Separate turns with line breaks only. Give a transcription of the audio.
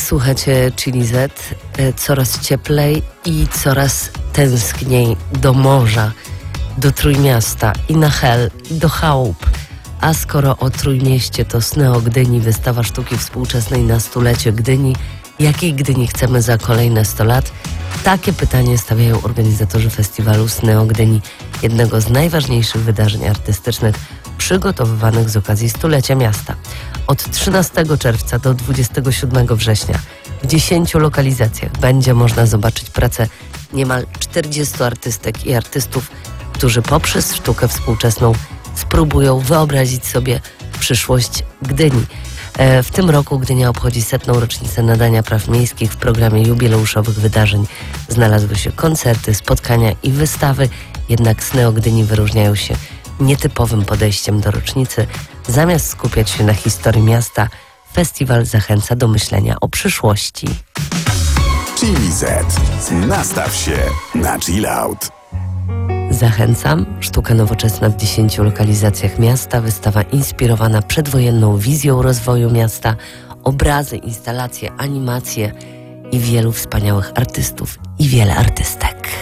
Słuchacie Chili Z, coraz cieplej i coraz tęskniej do morza, do Trójmiasta i na Hel, i do chałup. A skoro o Trójmieście to Sneo Gdyni, wystawa sztuki współczesnej na stulecie Gdyni, jakiej Gdyni chcemy za kolejne 100 lat? Takie pytanie stawiają organizatorzy festiwalu Sneo Gdyni, jednego z najważniejszych wydarzeń artystycznych przygotowywanych z okazji stulecia miasta. Od 13 czerwca do 27 września w 10 lokalizacjach będzie można zobaczyć pracę niemal 40 artystek i artystów, którzy poprzez sztukę współczesną spróbują wyobrazić sobie przyszłość Gdyni. W tym roku Gdynia obchodzi 100. rocznicę nadania praw miejskich. W programie jubileuszowych wydarzeń znalazły się koncerty, spotkania i wystawy, jednak Sneo Gdyni wyróżniają się nietypowym podejściem do rocznicy. Zamiast skupiać się na historii miasta, festiwal zachęca do myślenia o przyszłości.
Chili Z. Nastaw się na chill out.
Zachęcam. Sztuka nowoczesna w 10 lokalizacjach miasta, wystawa inspirowana przedwojenną wizją rozwoju miasta, obrazy, instalacje, animacje i wielu wspaniałych artystów i wiele artystek.